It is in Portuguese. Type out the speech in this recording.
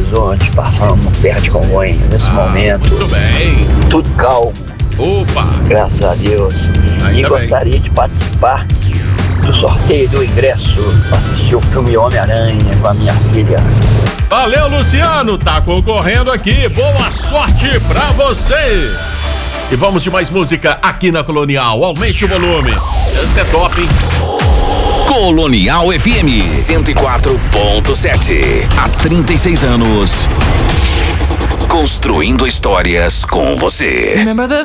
Horizonte, passando perto de Congonhas nesse momento. Muito bem. Tudo calmo, Opa. graças a Deus. Ainda E gostaria de participar do sorteio do ingresso para assistir o filme Homem-Aranha com a minha filha. Valeu, Luciano. Tá concorrendo aqui. Boa sorte pra você. E vamos de mais música aqui na Colonial. Aumente o volume. Esse é top, hein? Colonial FM 104.7. Há 36 anos. Construindo histórias com você.